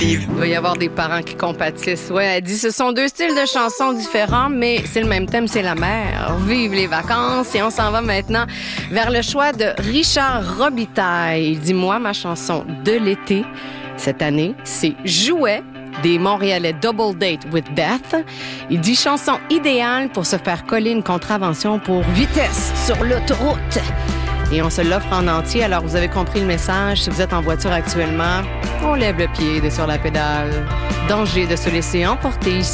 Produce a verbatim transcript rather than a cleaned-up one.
Il doit y avoir des parents qui compatissent. Ouais, elle dit ce sont deux styles de chansons différents, mais c'est le même thème, c'est la mer. Vive les vacances. Et on s'en va maintenant vers le choix de Richard Robitaille. Il dit, moi, ma chanson de l'été, cette année, c'est Jouet des Montréalais Double Date with Death. Il dit chanson idéale pour se faire coller une contravention pour vitesse sur l'autoroute. Et on se l'offre en entier. Alors, vous avez compris le message. Si vous êtes en voiture actuellement, on lève le pied de sur la pédale. Danger de se laisser emporter ici.